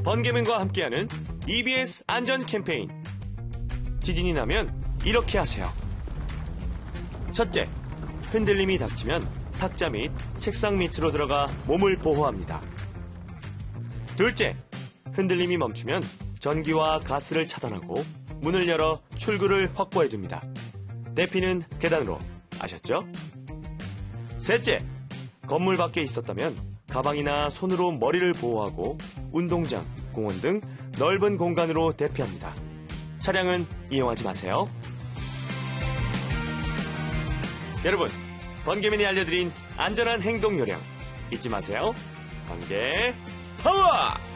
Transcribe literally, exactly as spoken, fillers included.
번개맨과 함께하는 이비에스 안전 캠페인. 지진이 나면 이렇게 하세요. 첫째, 흔들림이 닥치면 탁자 및 책상 밑으로 들어가 몸을 보호합니다. 둘째, 흔들림이 멈추면 전기와 가스를 차단하고 문을 열어 출구를 확보해둡니다. 대피는 계단으로. 아셨죠? 셋째, 건물 밖에 있었다면 가방이나 손으로 머리를 보호하고 운동장, 공원 등 넓은 공간으로 대피합니다. 차량은 이용하지 마세요. 여러분, 번개맨이 알려드린 안전한 행동 요령 잊지 마세요. 번개 파워!